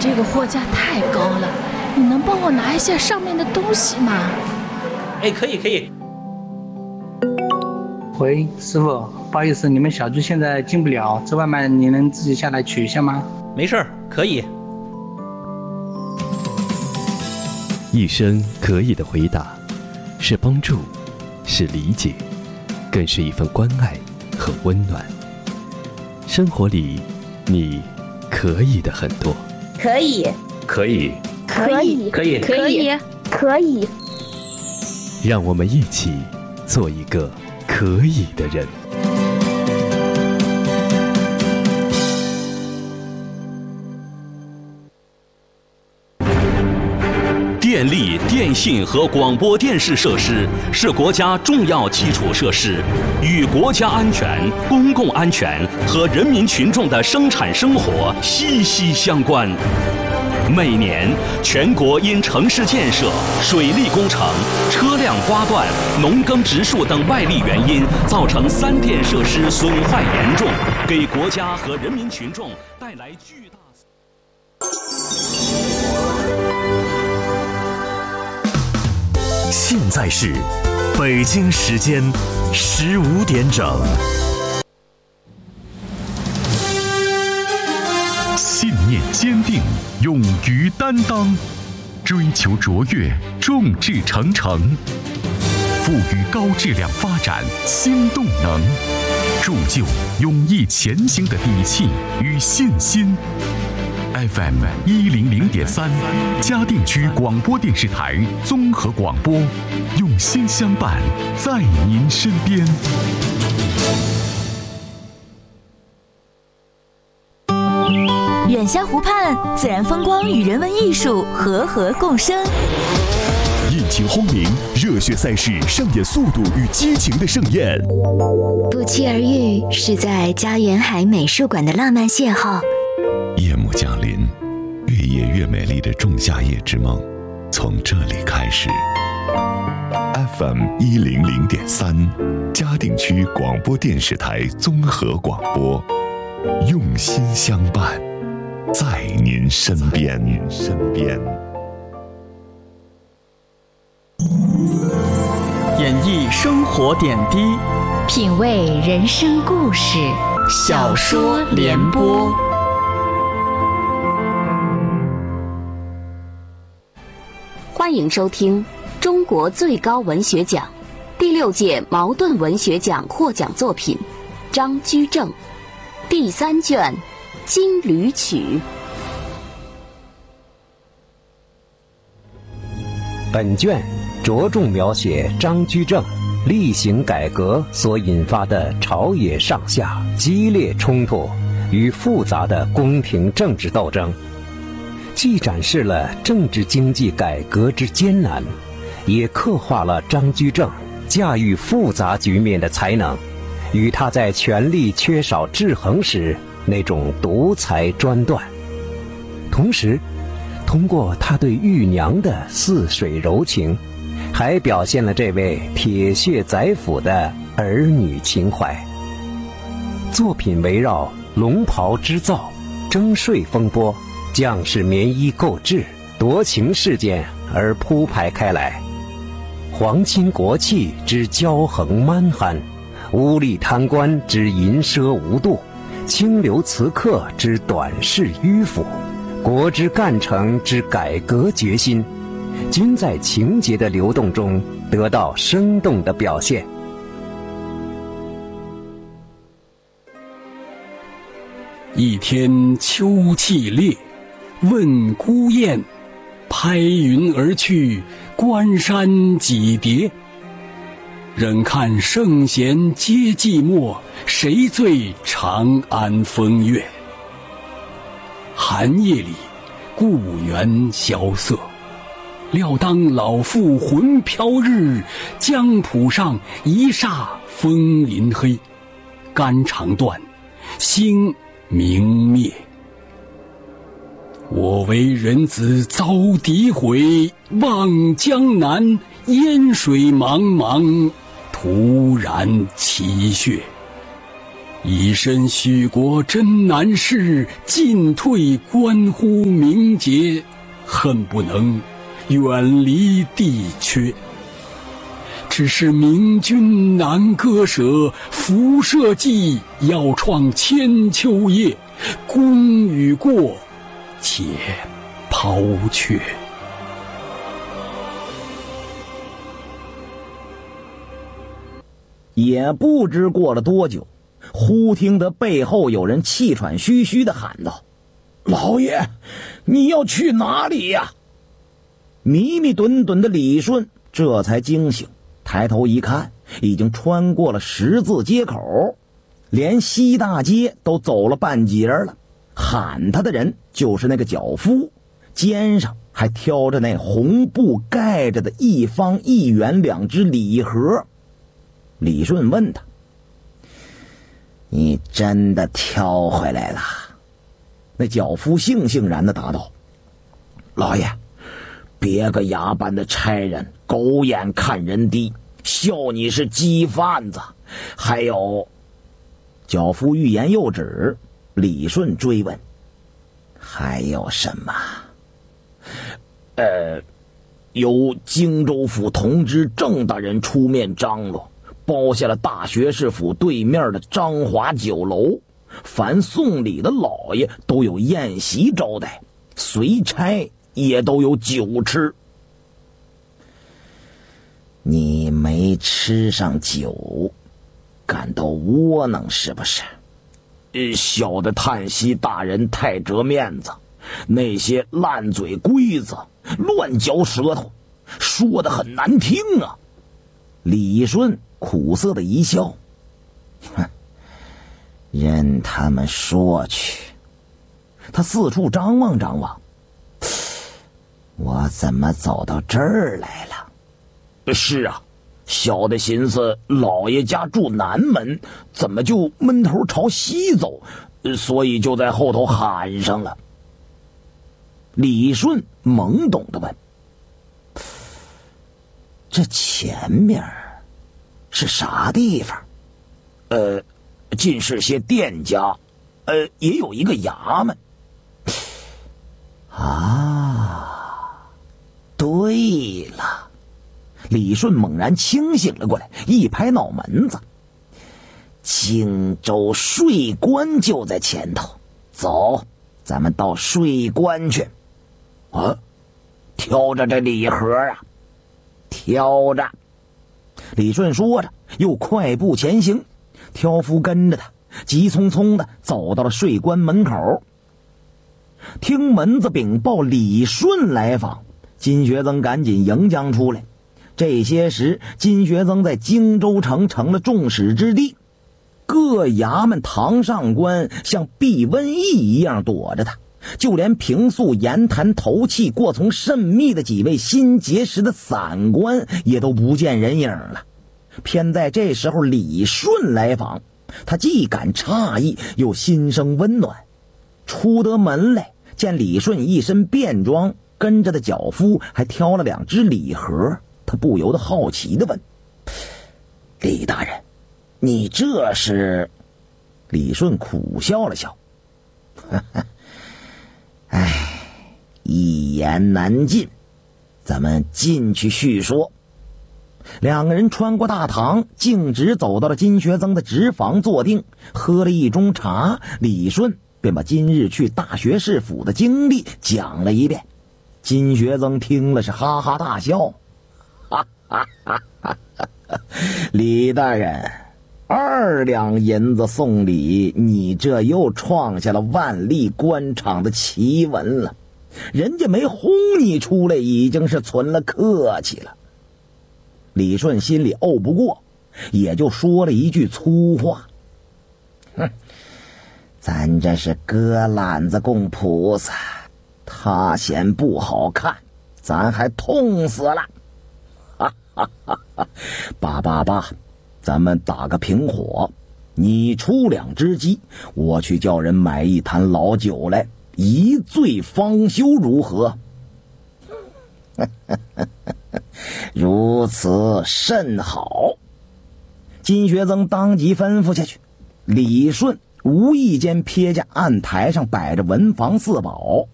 这个货架太高了，你能帮我拿一下上面的东西吗？ 可以。 喂，师傅，不好意思，你们小区现在进不了，这外卖你能自己下来取一下吗？ 没事儿，可以。 一声可以的回答，是帮助，是理解，更是一份关爱和温暖。生活里，你可以的很多。 可以。 让我们一起做一个可以的人。 电力、电信和广播电视设施是国家重要基础设施，与国家安全、公共安全和人民群众的生产生活息息相关。每年，全国因城市建设、水利工程、车辆刮断、农耕植树等外力原因，造成三电设施损坏严重，给国家和人民群众带来巨大。 现在是北京时间15点整。信念坚定，勇于担当，追求卓越，众志成城，赋予高质量发展新动能，铸就勇毅前行的底气与信心。FM 100.3，嘉定区广播电视台综合广播，用心相伴，在您身边。 远湘湖畔，自然风光与人文艺术和合共生。 引擎轰鸣，热血赛事上演速度与激情的盛宴。 不期而遇是在家园海美术馆的浪漫邂逅。 夜幕降临，越夜越美丽的仲夏夜之梦从这里开始。FM 100.3，嘉定区广播电视台综合广播，用心相伴，在您身边。 演绎生活点滴， 品味人生故事， 小说联播。 欢迎收听中国最高文学奖第6届茅盾文学奖获奖作品张居正第3卷《金缕曲》。 本卷着重描写张居正厉行改革所引发的朝野上下激烈冲突与复杂的宫廷政治斗争，既展示了政治经济改革之艰难，也刻画了张居正驾驭复杂局面的才能，与他在权力缺少制衡时那种独裁专断。同时，通过他对玉娘的似水柔情，还表现了这位铁血宰辅的儿女情怀。作品围绕龙袍织造、征税风波、将士棉衣购置、夺情事件而铺排开来，皇亲国戚之骄横蛮憨，污吏贪官之淫奢无度，清流刺客之短视迂腐，国之干成之改革决心，均在情节的流动中得到生动的表现。 一天秋气烈，问孤雁，拍云而去，关山几叠。忍看圣贤皆寂寞，谁醉长安风月。寒夜里，故园萧瑟，料当老妇魂飘日，江浦上一霎风林黑，肝肠断，星明灭。我为人子遭诋毁，望江南烟水茫茫，徒然奇血。 以身许国真难事，进退关乎名节，恨不能远离地阙。只是明君难割舍，辐射计要创千秋业，功与过且抛却。 也不知过了多久，忽听得背后有人气喘吁吁地喊道：“老爷，你要去哪里呀？”迷迷顿顿的李顺这才惊醒，抬头一看，已经穿过了十字街口，连西大街都走了半截了。喊他的人就是那个脚夫，肩上还挑着那红布盖着的1方1元2只礼盒。李顺问他：“你真的挑回来了？”那脚夫悻悻然地答道：“老爷，别个衙班的差人狗眼看人低，笑你是鸡贩子。还有……”脚夫欲言又止，李顺追问：“还有什么？”由荆州府同知郑大人出面张罗，包下了大学士府对面的张华酒楼，凡送礼的老爷都有宴席招待，随差也都有酒吃。你没吃上酒，感到窝囊是不是？小的叹息大人太折面子，那些烂嘴龟子乱嚼舌头，说得很难听啊。李顺苦涩的一笑：“哼，任他们说去。”他四处张望张望，我怎么走到这儿来了？是啊，小的寻思老爷家住南门，怎么就闷头朝西走，所以就在后头喊上了。李顺懵懂地问：“这前面是啥地方？”尽是些店家，也有一个衙门。啊，对了。李顺猛然清醒了过来，一拍脑门子：“荆州税关就在前头，走，咱们到税关去。”啊，挑着这礼盒啊，挑着。李顺说着，又快步前行，挑夫跟着他，急匆匆地走到了税关门口。听门子禀报李顺来访，金学曾赶紧迎将出来。这些时，金学曾在荆州城成了众矢之的，各衙门堂上官像避瘟疫一样躲着他，就连平素言谈投气、过从甚密的几位新结识的散官也都不见人影了。偏在这时候李顺来访，他既感诧异，又心生温暖。出得门来，见李顺一身便装，跟着的脚夫还挑了2只礼盒，他不由得好奇地问：“李大人，你这是？”李顺苦笑了笑：“哎，一言难尽，咱们进去叙说。”两个人穿过大堂，径直走到了金学曾的直房坐定，喝了一盅茶，李顺便把今日去大学士府的经历讲了一遍。金学曾听了是哈哈大笑：“哈哈哈哈哈！李大人，2两银子送礼，你这又创下了万历官场的奇闻了。人家没轰你出来，已经是存了客气了。”李顺心里怄不过，也就说了一句粗话：“哼，咱这是割懒子供菩萨，他嫌不好看，咱还痛死了。哈哈哈哈！爸，咱们打个平伙，你出2只鸡，我去叫人买一坛老酒来，一醉方休，如何？”如此甚好。金学曾当即吩咐下去。 李顺无意间瞥见案台上摆着文房四宝，